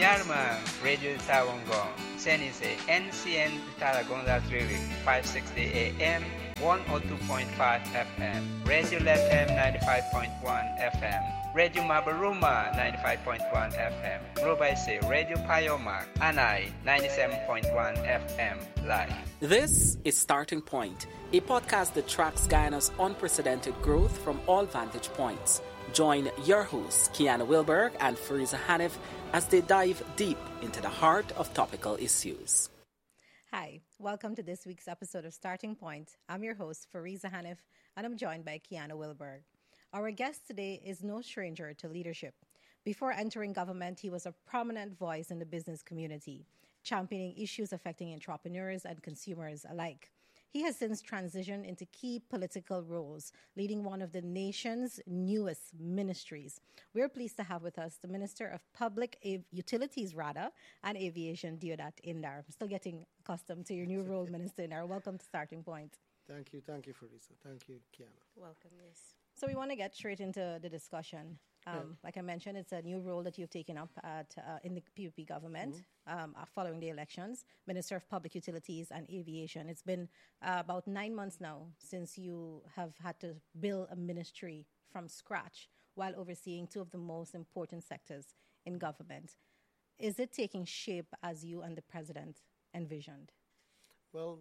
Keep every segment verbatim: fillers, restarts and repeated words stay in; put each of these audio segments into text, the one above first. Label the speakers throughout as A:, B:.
A: Nyarma, Radio Tawangong, Senise, N C N Taragonga Triwi, five sixty A M, one oh two point five F M, Radio Lethem ninety-five point one F M, Radio Mabaruma ninety-five point one F M, Robaise, Radio Payomak, Anai ninety-seven point one F M, live.
B: This is Starting Point, a podcast that tracks Guyana's unprecedented growth from all vantage points. Join your hosts, Kiana Wilberg and Fariza Hanif, as they dive deep into the heart of topical issues.
C: Hi, welcome to this week's episode of Starting Point. I'm your host, Fariza Hanif, and I'm joined by Kiana Wilberg. Our guest today is no stranger to leadership. Before entering government, he was a prominent voice in the business community, championing issues affecting entrepreneurs and consumers alike. He has since transitioned into key political roles, leading one of the nation's newest ministries. We're pleased to have with us the Minister of Public Av- Utilities, Rada, and Aviation, Deodat Indar. I'm still getting accustomed to your new role, Minister Indar. Welcome to Starting Point.
D: Thank you. Thank you, Farisa. Thank you, Kiana.
C: Welcome, yes. So we want to get straight into the discussion. Um,
D: yeah.
C: Like I mentioned, it's a new role that you've taken up at, uh, in the P U P government mm-hmm. um, following the elections, Minister of Public Utilities and Aviation. It's been uh, about nine months now since you have had to build a ministry from scratch while overseeing two of the most important sectors in government. Is it taking shape as you and the President envisioned?
D: Well,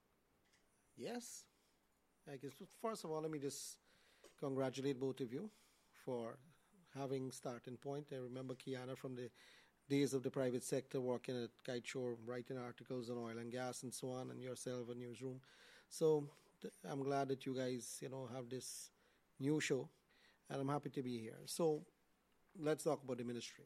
D: yes. I guess, first of all, let me just congratulate both of you for having Starting Point. I remember Kiana from the days of the private sector working at Kiteshore, writing articles on oil and gas and so on, and yourself a newsroom. So th- I'm glad that you guys, you know, have this new show, and I'm happy to be here. So let's talk about the ministry.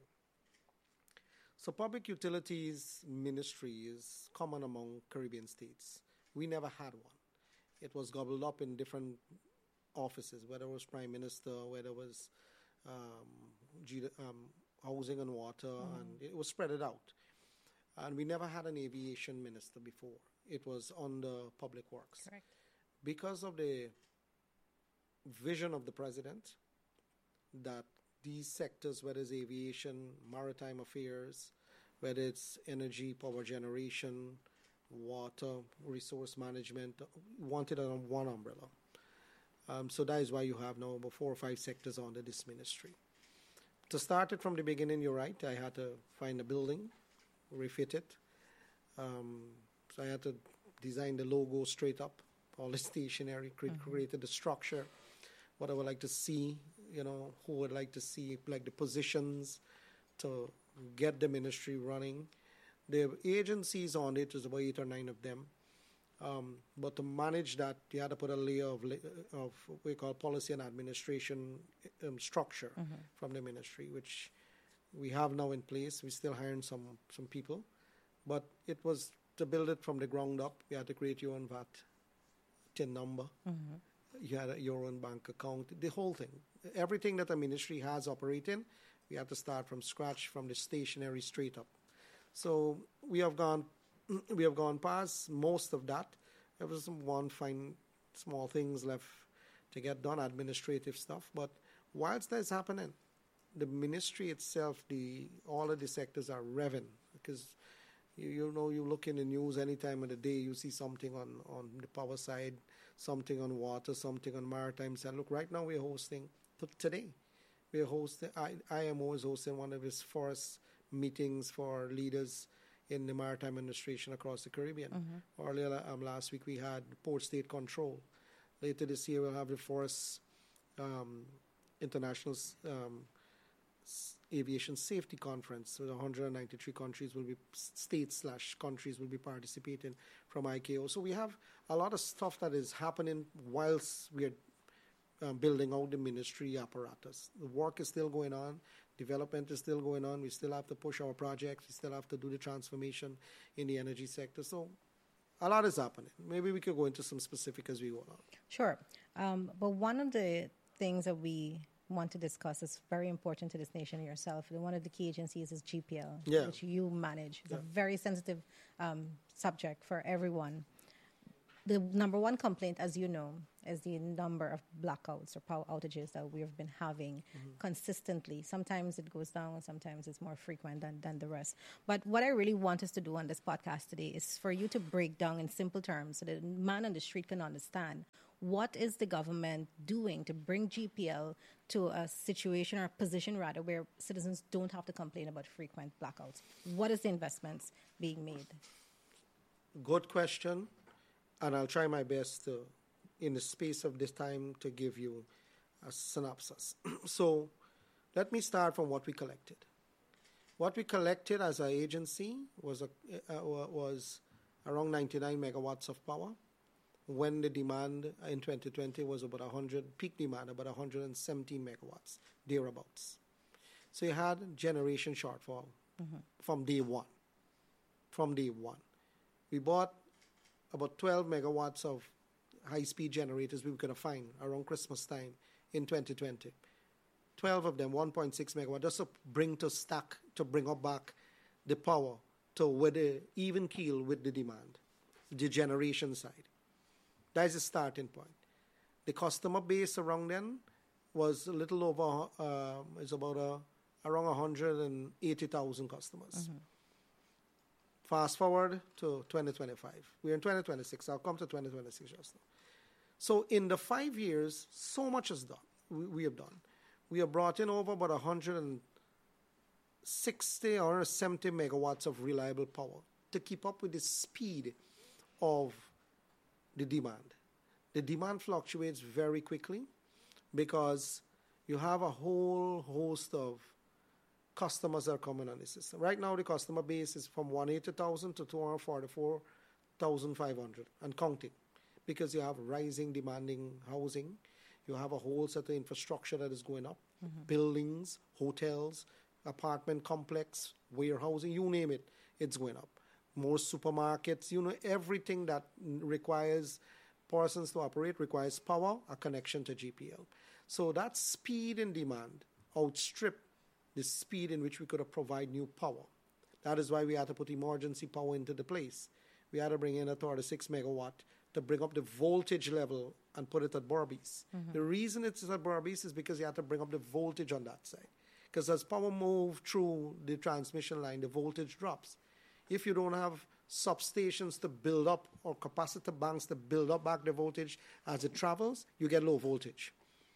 D: So Public Utilities Ministry is common among Caribbean states. We never had one. It was gobbled up in different offices, whether it was Prime Minister, whether it was um, G- um, Housing and Water, mm. and it was spread it out. And we never had an aviation minister before. It was under Public Works.
C: Correct.
D: Because of the vision of the President that these sectors, whether it's aviation, maritime affairs, whether it's energy, power generation, water, resource management, wanted it on one umbrella. Um, so that is why you have now about four or five sectors under this ministry. To start it from the beginning, you're right. I had to find a building, refit it. Um, so I had to design the logo straight up, all the stationery, create, mm-hmm. created the structure, what I would like to see, you know, who would like to see, like the positions to get the ministry running. The agencies on it is about eight or nine of them. Um, but to manage that, you had to put a layer of, of what we call policy and administration um, structure mm-hmm. from the ministry, which we have now in place. We're still hiring some, some people. But it was to build it from the ground up. You had to create your own V A T, T I N number. Mm-hmm. You had a, your own bank account, the whole thing. Everything that a ministry has operating, we had to start from scratch, from the stationery straight up. So we have gone we have gone past most of that. There was some one fine small things left to get done, administrative stuff. But whilst that's happening, the ministry itself, the all of the sectors are revving, because you, you know, you look in the news any time of the day, you see something on, on the power side, something on water, something on maritime side. Look, right now we're hosting, today, we're hosting, I, I M O is hosting one of his first meetings for leaders in the maritime administration across the Caribbean. Mm-hmm. Earlier um, last week we had Port State Control. Later this year we'll have the first um, international um, s- aviation safety conference. So one hundred ninety-three countries will be, states slash countries will be participating from I C A O. So we have a lot of stuff that is happening whilst we're um, building out the ministry apparatus. The work is still going on. Development is still going on. We still have to push our projects. We still have to do the transformation in the energy sector. So a lot is happening. Maybe we could go into some specific as we go along.
C: Sure. Um, but one of the things that we want to discuss is very important to this nation and yourself. One of the key agencies is G P L,
D: yeah.
C: which you manage. It's
D: yeah.
C: a very sensitive um, subject for everyone. The number one complaint, as you know, is the number of blackouts or power outages that we've been having mm-hmm. consistently. Sometimes it goes down and sometimes it's more frequent than, than the rest. But what I really want us to do on this podcast today is for you to break down in simple terms so that the man on the street can understand what is the government doing to bring G P L to a situation or a position rather where citizens don't have to complain about frequent blackouts. What is the investments being made?
D: Good question. And I'll try my best to, in the space of this time, to give you a synopsis. So let me start from what we collected. What we collected as an agency was, a, uh, was around ninety-nine megawatts of power, when the demand in twenty twenty was about one hundred, peak demand about one hundred seventeen megawatts, thereabouts. So you had generation shortfall mm-hmm. from day one. From day one. We bought about twelve megawatts of high-speed generators we could find around Christmas time in twenty twenty. twelve of them, one point six megawatts, just to bring to stack, to bring up back the power to with the even keel with the demand, the generation side. That is the starting point. The customer base around then was a little over, uh, it's about a, around one hundred eighty thousand customers. Mm-hmm. Fast forward to twenty twenty-five. We're in twenty twenty-six. I'll come to twenty twenty-six just now. So in the five years, so much is done. We, we have done. We have brought in over about one hundred sixty or seventy megawatts of reliable power to keep up with the speed of the demand. The demand fluctuates very quickly because you have a whole host of customers that are coming on the system. Right now, the customer base is from one hundred eighty thousand to two hundred forty-four thousand five hundred and counting, because you have rising demanding housing. You have a whole set of infrastructure that is going up, mm-hmm. buildings, hotels, apartment complex, warehousing, you name it, it's going up. More supermarkets, you know, everything that requires persons to operate requires power, a connection to G P L. So that speed and demand outstrip the speed in which we could have provide new power. That is why we had to put emergency power into the place. We had to bring in a thirty-six megawatt to bring up the voltage level and put it at Berbice. Mm-hmm. The reason it's at Berbice is because you had to bring up the voltage on that side. Because as power moves through the transmission line, the voltage drops. If you don't have substations to build up or capacitor banks to build up back the voltage as it travels, you get low voltage.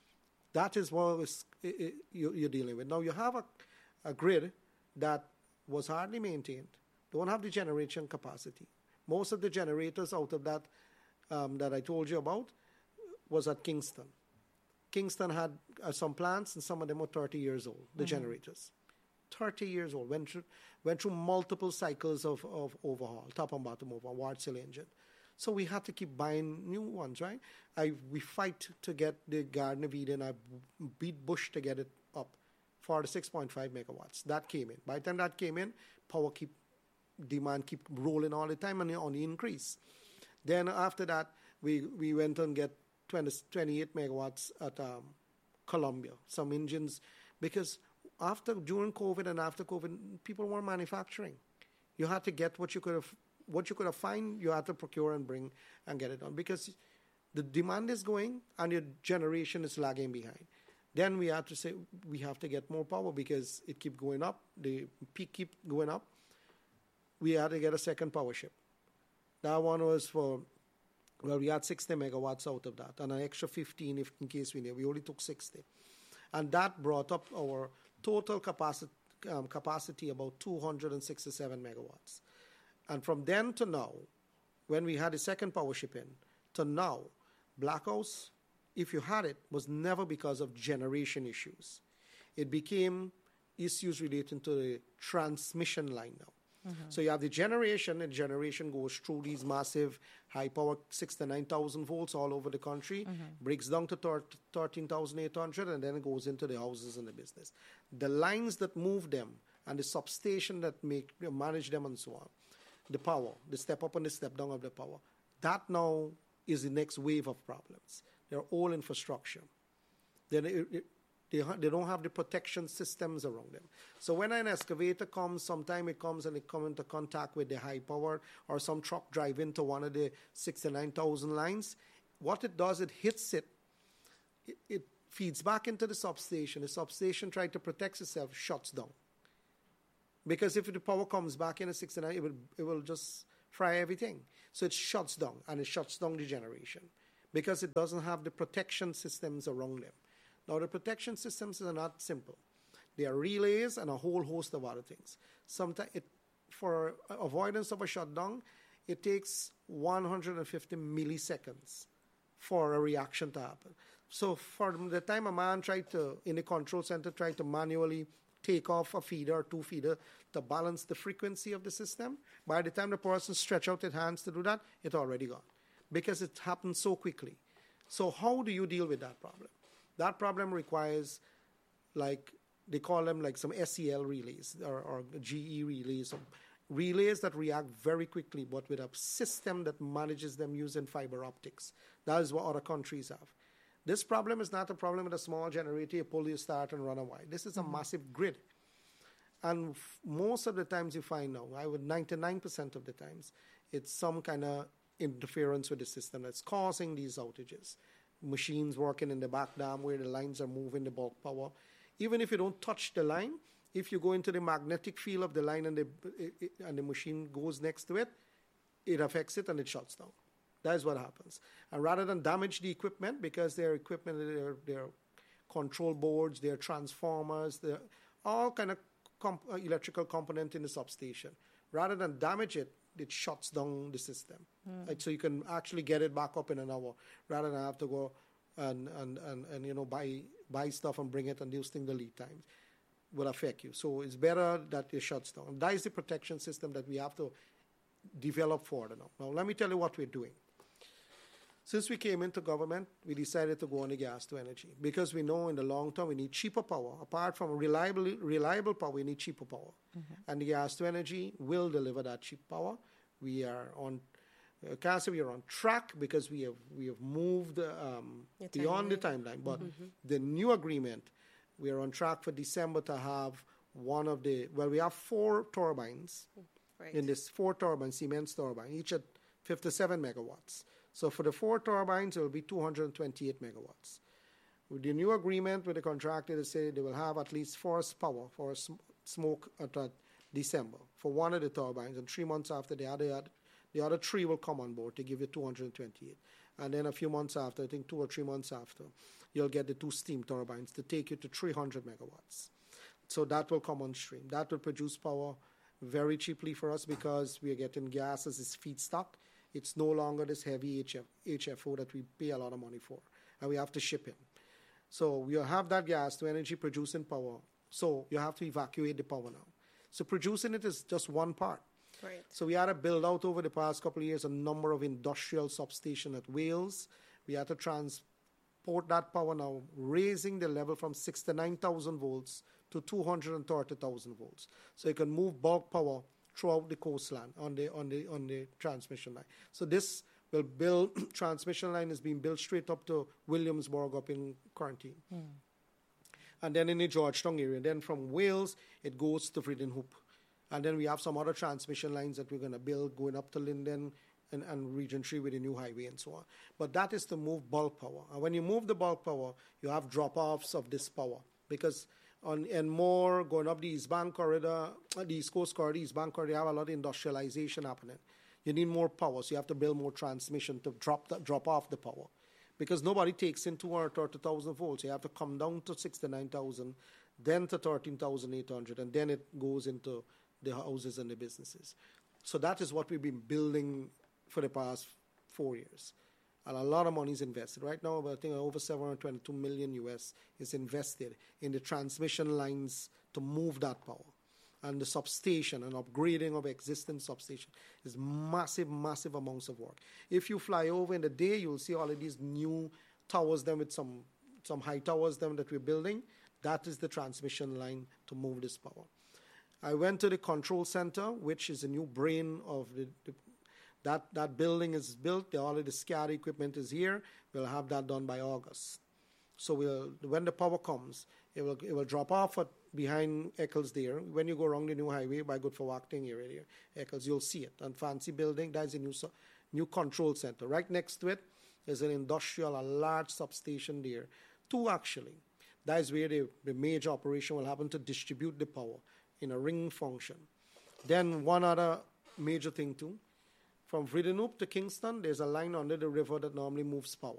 D: That is what is, it, it, you're dealing with. Now, you have a, a grid that was hardly maintained, don't have the generation capacity. Most of the generators out of that um, that I told you about was at Kingston. Kingston had uh, some plants, and some of them were thirty years old, the mm-hmm. generators. thirty years old, went through, went through multiple cycles of, of overhaul, top and bottom overhaul, Wärtsilä engine. So we had to keep buying new ones, right? I We fight to get the Garden of Eden. I beat Bush to get it up for the six point five megawatts. That came in. By the time that came in, power keep, demand keep rolling all the time and on the increase. Then after that, we, we went and get twenty, twenty-eight megawatts at um, Columbia, some engines, because after during COVID and after COVID, people weren't manufacturing. You had to get what you could have, what you could have find. You had to procure and bring and get it done because the demand is going and your generation is lagging behind. Then we had to say we have to get more power because it keep going up. The peak keep going up. We had to get a second power ship. That one was for, well, we had sixty megawatts out of that and an extra fifteen if in case we need. We only took sixty. And that brought up our total capacity, um, capacity about two hundred sixty-seven megawatts. And from then to now, when we had the second power ship in, to now, blackouts, if you had it, was never because of generation issues. It became issues relating to the transmission line now. Mm-hmm. So you have the generation, and generation goes through these massive high power sixty-nine thousand volts all over the country, mm-hmm. breaks down to thirteen thousand eight hundred, and then it goes into the houses and the business. The lines that move them and the substation that make manage them and so on, the power, the step up and the step down of the power, that now is the next wave of problems. They're all infrastructure. Then it, it, They, ha- they don't have the protection systems around them. So when an excavator comes, sometime it comes and it comes into contact with the high power, or some truck drive into one of the sixty-nine thousand lines, what it does, it hits it, it, it feeds back into the substation. The substation, trying to protect itself, shuts down. Because if the power comes back in at sixty-nine, it will, it will just fry everything. So it shuts down, and it shuts down the generation because it doesn't have the protection systems around them. Now, the protection systems are not simple. They are relays and a whole host of other things. Sometimes, it, for avoidance of a shutdown, it takes one hundred fifty milliseconds for a reaction to happen. So for the time a man tried to, in the control center, tried to manually take off a feeder or two feeder to balance the frequency of the system, by the time the person stretch out his hands to do that, it's already gone because it happens so quickly. So how do you deal with that problem? That problem requires, like, they call them like some S E L relays or, or G E relays, some relays that react very quickly, but with a system that manages them using fiber optics. That is what other countries have. This problem is not a problem with a small generator, you pull, you start, and run away. This is a mm-hmm. massive grid. And f- most of the times you find now, I would ninety-nine percent of the times, it's some kind of interference with the system that's causing these outages. Machines working in the back dam where the lines are moving the bulk power. Even if you don't touch the line, if you go into the magnetic field of the line and the, it, it, and the machine goes next to it, it affects it and it shuts down. That is what happens. And rather than damage the equipment, because their equipment, their, their control boards, their transformers, their all kind of comp- electrical component in the substation, rather than damage it, it shuts down the system. Mm. Right? So you can actually get it back up in an hour, rather than have to go and, and, and, and you know buy buy stuff and bring it, and those things, the lead times will affect you. So it's better that it shuts down. And that is the protection system that we have to develop further now. Now, let me tell you what we're doing. Since we came into government, we decided to go on the gas to energy because we know in the long term we need cheaper power. Apart from reliable, reliable power, we need cheaper power. Mm-hmm. And the gas to energy will deliver that cheap power. We are on, uh, can't say we are on track because we have we have moved um, beyond the timeline. But mm-hmm. the new agreement, we are on track for December to have one of the, well, we have four turbines right. in this, four turbines, Siemens turbine, each at fifty-seven megawatts. So for the four turbines, it will be two hundred twenty-eight megawatts. With the new agreement with the contractor, they say they will have at least four power for sm- smoke at uh, December for one of the turbines, and three months after the other, the other three will come on board to give you two hundred twenty-eight. And then a few months after, I think two or three months after, you'll get the two steam turbines to take you to three hundred megawatts. So that will come on stream. That will produce power very cheaply for us because we are getting gas as its feedstock. It's no longer this heavy H F, H F O that we pay a lot of money for, and we have to ship in. So you have that gas to energy producing power. So you have to evacuate the power now. So producing it is just one part.
C: Right.
D: So we had to build out over the past couple of years a number of industrial substations at Wales. We had to transport that power now, raising the level from sixty-nine thousand volts to two hundred thirty thousand volts. So you can move bulk power throughout the coastline on the on the on the transmission line. So this will build transmission line is being built straight up to Williamsburg up in Quarantine. Mm. And then in the Georgetown area. Then from Wales it goes to Fridenhoop. And then we have some other transmission lines that we're going to build going up to Linden and, and Region three with the new highway and so on. But that is to move bulk power. And when you move the bulk power, you have drop-offs of this power because On, and more going up the East Bank corridor, the East Coast corridor, East Bank corridor, you have a lot of industrialization happening. You need more power, so you have to build more transmission to drop the, drop off the power. Because nobody takes in two hundred thirty thousand volts. You have to come down to sixty-nine thousand, then to thirteen thousand eight hundred, and then it goes into the houses and the businesses. So that is what we've been building for the past four years. And a lot of money is invested. Right now, I think over seven hundred twenty-two million U S is invested in the transmission lines to move that power. And the substation and upgrading of existing substation is massive, massive amounts of work. If you fly over in the day, you'll see all of these new towers them with some, some high towers them that we're building. That is the transmission line to move this power. I went to the control center, which is a new brain of the, the That that building is built. The, all of the SCADA equipment is here. We'll have that done by August. So we'll when the power comes, it will it will drop off at, behind Eccles there. When you go around the new highway by Good for Walking area there, Eccles, you'll see it. And fancy building, that's a new new control center. Right next to it There's an industrial, a large substation there. Two, actually. That is where the, the major operation will happen to distribute the power in a ring function. Then one other major thing, too. From Vredenoop to Kingston, there's a line under the river that normally moves power.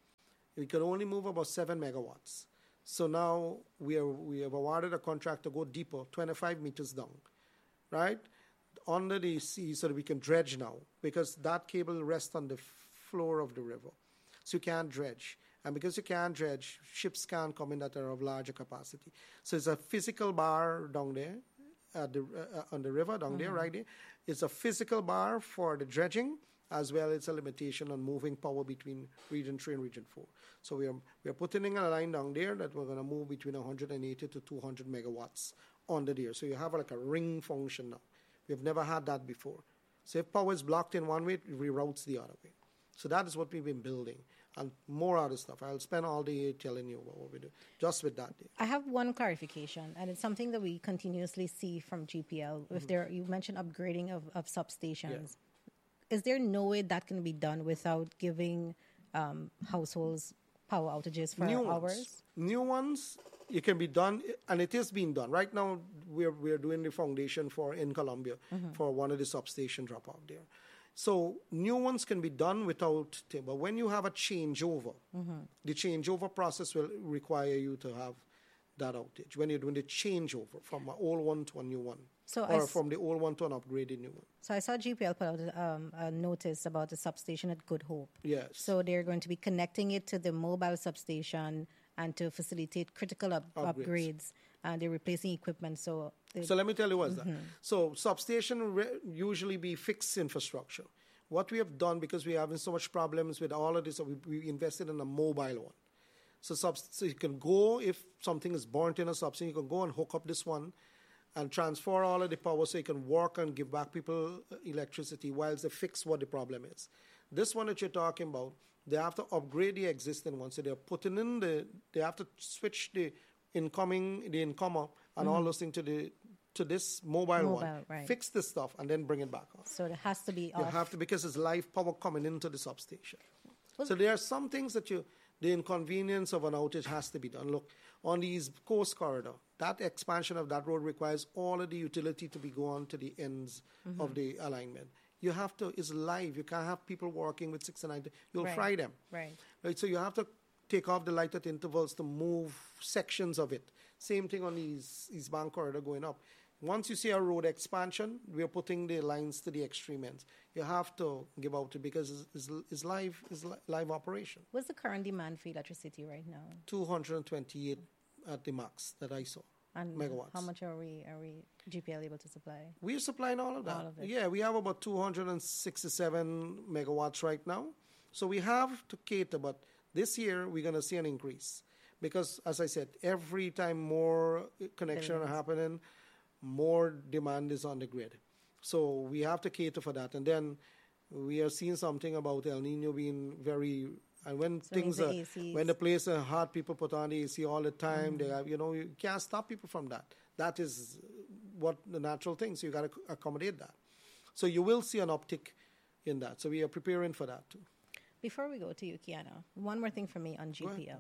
D: We can only move about seven megawatts. So now we, are, we have awarded a contract to go deeper, twenty-five meters down, right? Under the sea so that we can dredge now because that cable rests on the floor of the river. So you can't dredge. And because you can't dredge, ships can't come in that are of larger capacity. So it's a physical bar down there at the, uh, on the river down mm-hmm. there, right there. It's a physical bar for the dredging as well as a limitation on moving power between Region three and Region four. So we are, we are putting in a line down there that we're going to move between one hundred eighty to two hundred megawatts under there. So you have like a ring function now. We've never had that before. So if power is blocked in one way, it reroutes the other way. So that is what we've been building. And more other stuff. I'll spend all day telling you about what we do, just with that. Day.
C: I have one clarification, and it's something that we continuously see from G P L. Mm-hmm. If there, you mentioned upgrading of, of substations. Yeah. Is there no way that can be done without giving um, households power outages for
D: New
C: hours?
D: Ones. New ones, it can be done, and it is being done. Right now, we're we're doing the foundation for in Colombia mm-hmm. for one of the substation drop out there. So new ones can be done without, but when you have a changeover, mm-hmm. the changeover process will require you to have that outage. When you're doing the changeover from an old one to a new one,
C: so
D: or
C: s-
D: from the old one to an upgraded new one.
C: So I saw G P L put out um, a notice about the substation at Good Hope.
D: Yes.
C: So they're going to be connecting it to the mobile substation and to facilitate critical up- upgrades. upgrades. And they're replacing equipment. So,
D: so let me tell you what's mm-hmm. that. So substation re- usually be fixed infrastructure. What we have done, because we're having so much problems with all of this, we, we invested in a mobile one. So, sub- so you can go, if something is burnt in a substation, you can go and hook up this one and transfer all of the power so you can work and give back people electricity whilst they fix what the problem is. This one that you're talking about, they have to upgrade the existing one. So they're putting in the, they have to switch the incoming, the incomer, and mm-hmm. all those things to the to this mobile, mobile one.
C: Right.
D: Fix this stuff and then bring it back on.
C: So it has to be
D: You
C: off.
D: have to, because it's live power coming into the substation. Well, so there are some things that you, the inconvenience of an outage has to be done. Look, on the East Coast Corridor, that expansion of that road requires all of the utility to be gone to the ends mm-hmm. of the alignment. You have to, it's live. You can't have people working with six and nine. You'll
C: right.
D: fry them.
C: Right.
D: Right. So you have to take off the light at intervals to move sections of it. Same thing on the East, East Bank Corridor going up. Once you see a road expansion, we're putting the lines to the extreme ends. You have to give out it because it's, it's, it's live, it's li- live operation.
C: What's the current demand for electricity right now?
D: two hundred twenty-eight at the max that I saw.
C: And
D: megawatts.
C: How much are we are we G P L able to supply?
D: We're supplying all of that.
C: All of it.
D: Yeah, we have about two hundred sixty-seven megawatts right now. So we have to cater, but this year we're going to see an increase. Because, as I said, every time more connection are happening, more demand is on the grid. So we have to cater for that. And then we are seeing something about El Nino being very... And when
C: so
D: things
C: the
D: are...
C: A Cs.
D: When the place are hot, people put on the A C all the time. Mm. They have, you know, you can't stop people from that. That is what the natural thing. So you got to accommodate that. So you will see an uptick in that. So we are preparing for that too.
C: Before we go to you, Kiana, one more thing for me on G P L.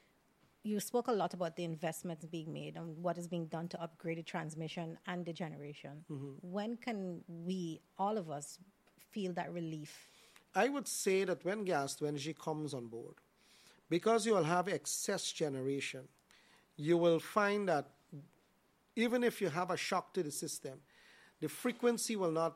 C: You spoke a lot about the investments being made and what is being done to upgrade the transmission and the generation. Mm-hmm. When can we, all of us, feel that relief?
D: I would say that when gas to energy comes on board, because you will have excess generation, you will find that even if you have a shock to the system, the frequency will not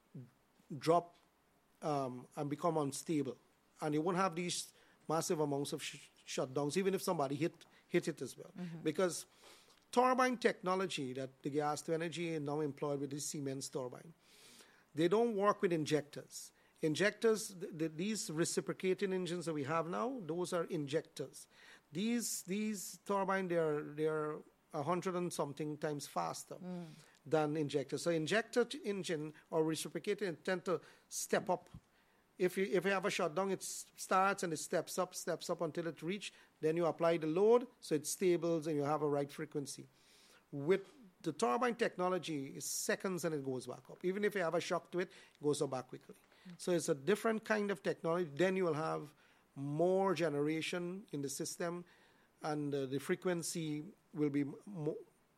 D: drop um, and become unstable. And you won't have these massive amounts of sh- shutdowns, even if somebody hit hit it as well. Mm-hmm. Because turbine technology that the gas to energy is now employed with the Siemens turbine, they don't work with injectors. Injectors, th- th- these reciprocating engines that we have now, those are injectors. These these turbines, they are they are a hundred and something times faster mm. than injectors. So injector engine or reciprocating tend to step up. If you if you have a shutdown, it starts and it steps up, steps up until it reaches. Then you apply the load, so it stables and you have a right frequency. With the turbine technology, it's seconds and it goes back up. Even if you have a shock to it, it goes up back quickly. Mm-hmm. So it's a different kind of technology. Then you will have more generation in the system, and uh, the frequency will be more,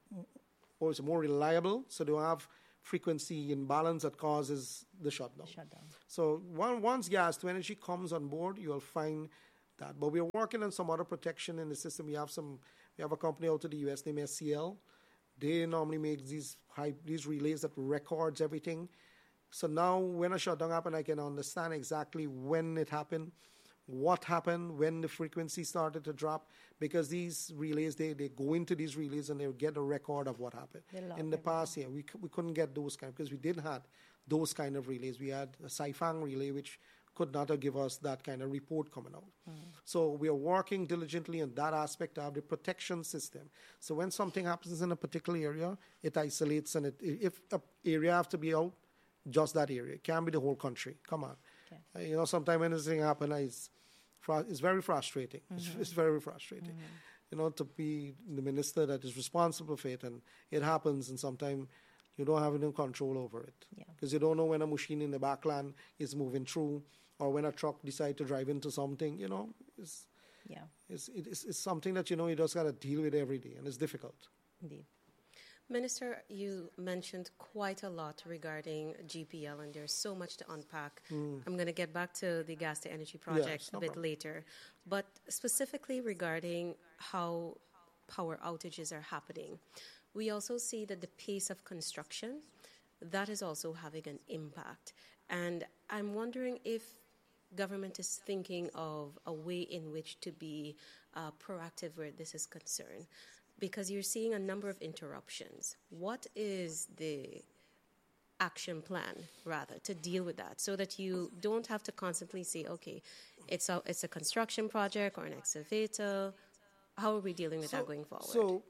D: also more reliable, so they don't have frequency imbalance that causes the shutdown.
C: Shutdown.
D: So one, once gas to energy comes on board, you'll find that. But we're working on some other protection in the system. We have some. We have a company out of the U S named S C L. They normally make these high, these relays that records everything. So now when a shutdown happens, I can understand exactly when it happened, what happened, when the frequency started to drop, because these relays, they, they go into these relays and they get a record of what happened. In the past, yeah, we, we couldn't get those kind, because we didn't have those kind of relays. We had a Saifang relay, which could not have given us that kind of report coming out. Mm. So we are working diligently on that aspect of the protection system. So when something happens in a particular area, it isolates, and it, if an area have to be out, just that area. It can't be the whole country. Come on. Okay. Uh, you know, sometimes when this thing happens, it's, it's very frustrating. Mm-hmm. It's, it's very frustrating. Mm-hmm. You know, to be the minister that is responsible for it, and it happens, and sometimes you don't have any control over it. Because yeah. you don't know when a machine in the backland is moving through, or when a truck decides to drive into something. You know, it's, yeah. it's, it's, it's something that, you know, you just got to deal with every day, and it's difficult.
C: Indeed.
E: Minister, you mentioned quite a lot regarding G P L, and there's so much to unpack. Mm. I'm going to get back to the gas to energy project yes, no a bit problem. later. But specifically regarding how power outages are happening, we also see that the pace of construction, that is also having an impact. And I'm wondering if government is thinking of a way in which to be uh, proactive where this is concerned. Because you're seeing a number of interruptions. What is the action plan, rather, to deal with that, so that you don't have to constantly say, okay, it's a, it's a construction project or an excavator. How are we dealing with so, that going forward?
D: So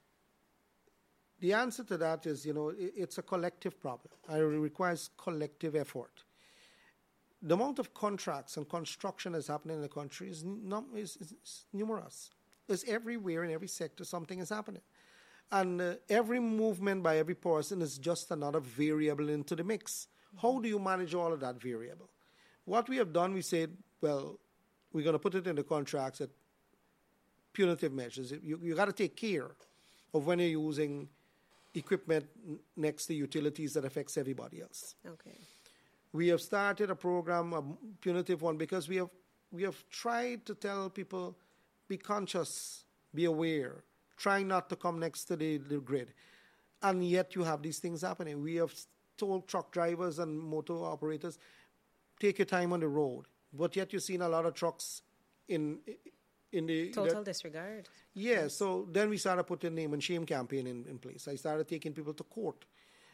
D: the answer to that is, you know, it, it's a collective problem. It requires collective effort. The amount of contracts and construction that's happening in the country is, num- is, is, is numerous. It's everywhere in every sector something is happening. And uh, every movement by every person is just another variable into the mix. Mm-hmm. How do you manage all of that variable? What we have done, we said, well, we're going to put it in the contracts at punitive measures. You, you got to take care of when you're using equipment next to utilities that affects everybody else.
E: Okay.
D: We have started a program, a punitive one, because we have we have tried to tell people, be conscious, be aware, try not to come next to the, the grid. And yet you have these things happening. We have told truck drivers and motor operators, take your time on the road. But yet you've seen a lot of trucks in in the...
E: Total
D: the,
E: disregard.
D: Yeah, so then we started putting name and shame campaign in, in place. I started taking people to court.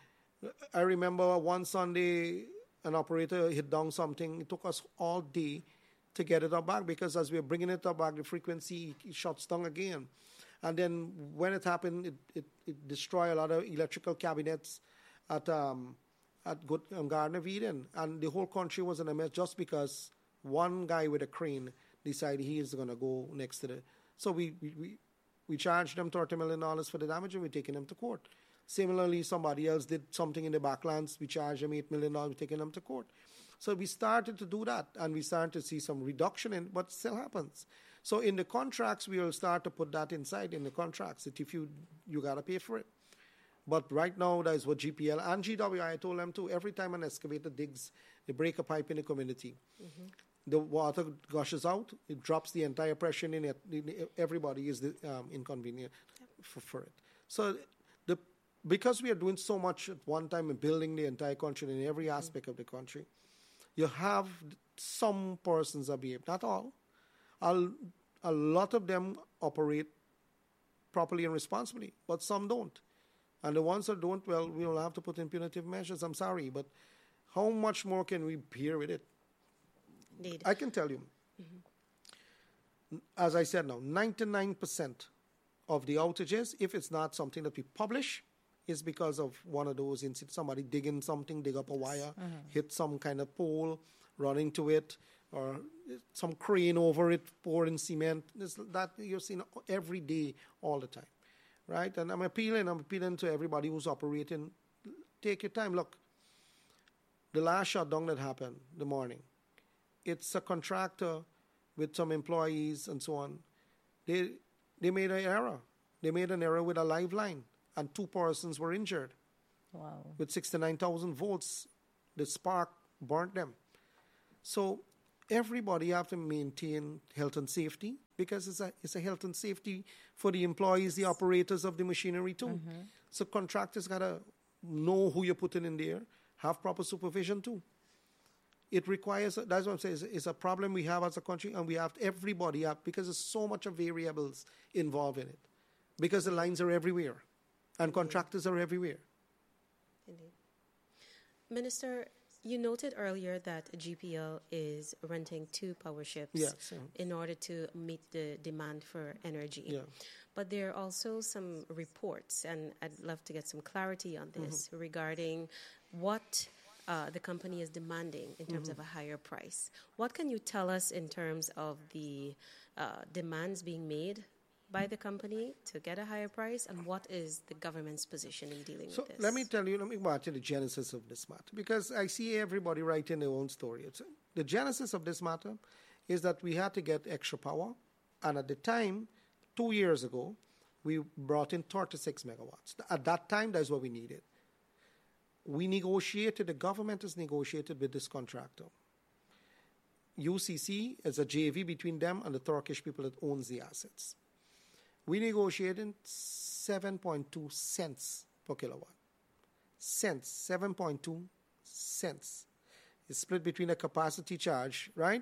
D: I remember one Sunday, an operator hit down something. It took us all day to get it up back, because as we were bringing it up back, the frequency it shuts down again. And then when it happened, it, it, it destroyed a lot of electrical cabinets at um, at Good, um, Garden of Eden. And the whole country was in a mess just because one guy with a crane decided he is going to go next to the... So we, we, we, we charged them thirty million dollars for the damage, and we're taking them to court. Similarly, somebody else did something in the backlands. We charged them eight million dollars, we're taking them to court. So we started to do that, and we started to see some reduction in, but it still happens. So in the contracts, we will start to put that inside in the contracts, that if you, you got to pay for it. But right now, that is what G P L and G W I, I told them too, every time an excavator digs, they break a pipe in the community. Mm-hmm. The water gushes out, it drops the entire pressure in it. Everybody is um, inconvenient for, for it. So the because we are doing so much at one time and building the entire country in every aspect mm-hmm. of the country, you have some persons that behave, not all. I'll, a lot of them operate properly and responsibly, but some don't. And the ones that don't, well, we'll have to put in punitive measures. I'm sorry, but how much more can we bear with it?
E: Indeed.
D: I can tell you, mm-hmm. as I said now, ninety-nine percent of the outages, if it's not something that we publish, is because of one of those incidents, somebody digging something, dig up a wire, mm-hmm. hit some kind of pole, run into it, or some crane over it, pouring cement. This, that you're seeing every day, all the time, right? And I'm appealing, I'm appealing to everybody who's operating, take your time. Look, the last shutdown that happened, the morning, it's a contractor with some employees and so on, they they made an error. They made an error with a live line, and two persons were injured.
C: Wow.
D: With sixty-nine thousand volts, the spark burnt them. So everybody have to maintain health and safety, because it's a, it's a health and safety for the employees, the operators of the machinery too. Mm-hmm. So contractors got to know who you're putting in there, have proper supervision too. It requires, that's what I'm saying, it's, it's a problem we have as a country, and we have to, everybody up, because there's so much of variables involved in it. Because the lines are everywhere, and contractors are everywhere.
E: Indeed. Minister, you noted earlier that G P L is renting two power ships
D: yes, yeah.
E: in order to meet the demand for energy.
D: Yeah.
E: But there are also some reports, and I'd love to get some clarity on this, mm-hmm. regarding what uh, the company is demanding in terms mm-hmm. of a higher price. What can you tell us in terms of the uh, demands being made by the company to get a higher price, and what is the government's position in dealing
D: so
E: with this?
D: Let me tell you, let me go to the genesis of this matter, because I see everybody writing their own story. It's, the genesis of this matter is that we had to get extra power, and at the time, two years ago, we brought in thirty-six megawatts. At that time, that's what we needed. We negotiated, the government has negotiated with this contractor. U C C is a J V between them and the Turkish people that owns the assets. We negotiated seven point two cents per kilowatt. Cents, seven point two cents. It's split between a capacity charge, right?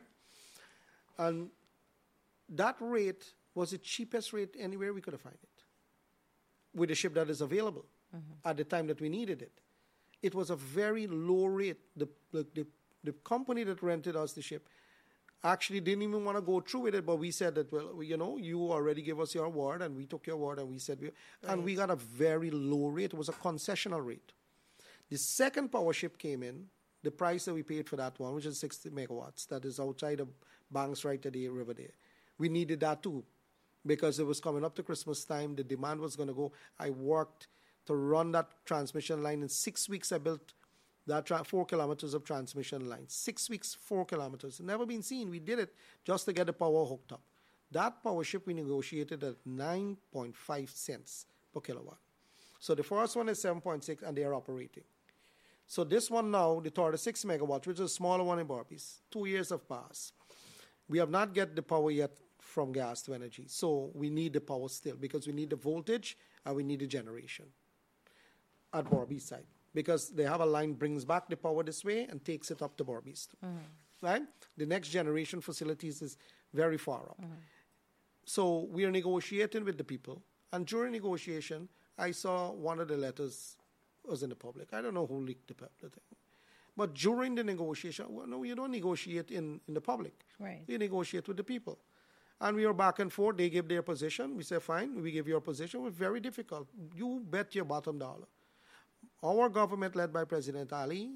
D: And that rate was the cheapest rate anywhere we could have found it, with the ship that is available mm-hmm. at the time that we needed it. It was a very low rate. The, the, the, the company that rented us the ship actually didn't even want to go through with it, but we said that, well, you know, you already gave us your word, and we took your word, and we said, we, right. and we got a very low rate. It was a concessional rate. The second power ship came in, the price that we paid for that one, which is sixty megawatts, that is outside of Banks right at the river there. We needed that too, because it was coming up to Christmas time. The demand was going to go. I worked to run that transmission line. In six weeks, I built that tra- four kilometers of transmission line. Six weeks, four kilometers. Never been seen. We did it just to get the power hooked up. That power ship we negotiated at nine point five cents per kilowatt. So the first one is seven point six, and they are operating. So this one now, the thirty-six megawatts, which is a smaller one in Barbies, two years have passed. We have not get the power yet from gas to energy. So we need the power still, because we need the voltage and we need the generation at Barbies side. Because they have a line brings back the power this way and takes it up to Barbies. Mm-hmm. Right? The next generation facilities is very far up. Mm-hmm. So we are negotiating with the people. And during negotiation, I saw one of the letters was in the public. I don't know who leaked the, the thing. But during the negotiation, well, no, you don't negotiate in, in the public.
C: Right.
D: You negotiate with the people. And we were back and forth. They gave their position. We said, fine, we give your position. It was very difficult. You bet your bottom dollar. Our government, led by President Ali,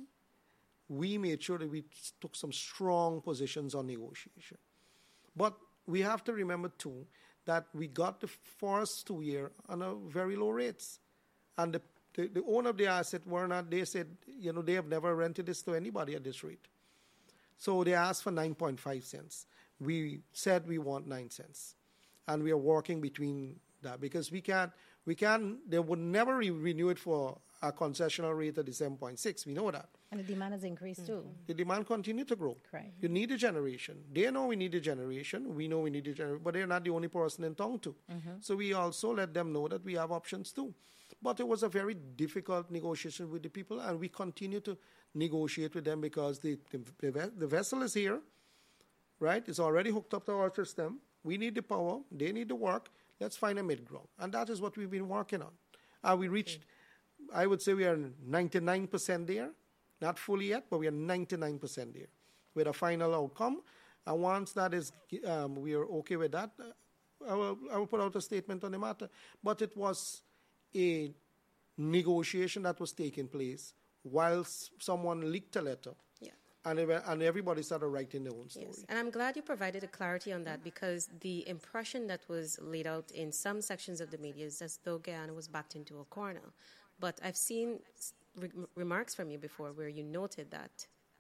D: we made sure that we took some strong positions on negotiation. But we have to remember, too, that we got the first two years on a very low rates. And the, the, the owner of the asset were not, they said, you know, they have never rented this to anybody at this rate. So they asked for nine point five cents. We said we want nine cents. And we are working between that, because we can't, we can't, they would never re- renew it for a concessional rate at the seven point six. We know that.
C: And the demand has increased mm-hmm. too.
D: The demand continues to grow.
C: Right.
D: You need a generation. They know we need a generation. We know we need a generation. But they're not the only person in town too. Mm-hmm. So we also let them know that we have options too. But it was a very difficult negotiation with the people, and we continue to negotiate with them, because the, the, the vessel is here, right? It's already hooked up to our system. We need the power. They need the work. Let's find a mid-ground. And that is what we've been working on. And we reached, okay. I would say we are ninety-nine percent there. Not fully yet, but we are ninety-nine percent there with a final outcome. And once that is, um, we are okay with that, uh, I, will, I will put out a statement on the matter. But it was a negotiation that was taking place whilst someone leaked a letter.
E: Yeah.
D: And, and everybody started writing their own story.
E: Yes. And I'm glad you provided a clarity on that, because the impression that was laid out in some sections of the media is as though Guyana was backed into a corner. But I've seen re- remarks from you before where you noted that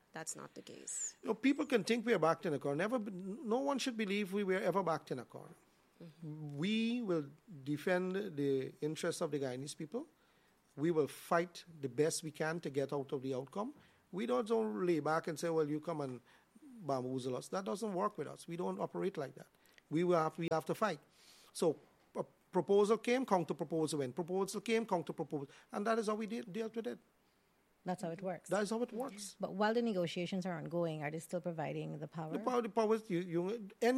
E: that's not the case.
D: You know, people can think we are backed in a corner. Never, no one should believe we were ever backed in a corner. Mm-hmm. We will defend the interests of the Guyanese people. We will fight the best we can to get out of the outcome. We don't, don't lay back and say, well, you come and bamboozle us. That doesn't work with us. We don't operate like that. We will have, we have to fight. So a proposal came, counter proposal went. Proposal came, counter proposal. And that is how we de- dealt with it.
C: That's how it works.
D: That is how it works.
C: But while the negotiations are ongoing, are they still providing the power?
D: The power, the power, you, you, any